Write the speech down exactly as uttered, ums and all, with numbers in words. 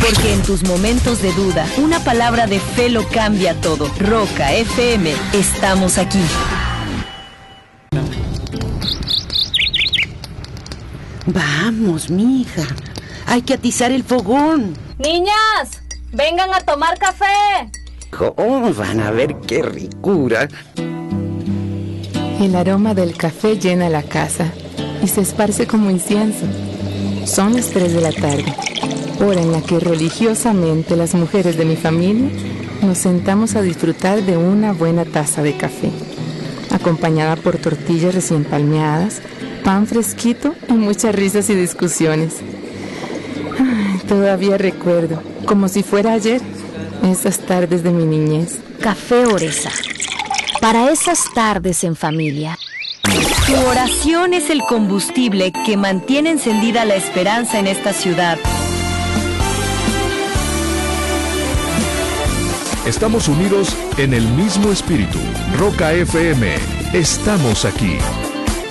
Porque en tus momentos de duda, una palabra de fe lo cambia todo. Roca F M, estamos aquí. Vamos, mija. Hay que atizar el fogón. Niñas, vengan a tomar café. Oh, van a ver qué ricura. El aroma del café llena la casa y se esparce como incienso. Son las tres de la tarde, hora en la que religiosamente las mujeres de mi familia nos sentamos a disfrutar de una buena taza de café, acompañada por tortillas recién palmeadas, pan fresquito y muchas risas y discusiones. Ay, todavía recuerdo, como si fuera ayer, esas tardes de mi niñez. Café Oresa, para esas tardes en familia. Tu oración es el combustible que mantiene encendida la esperanza en esta ciudad. Estamos unidos en el mismo espíritu. Roca F M, estamos aquí.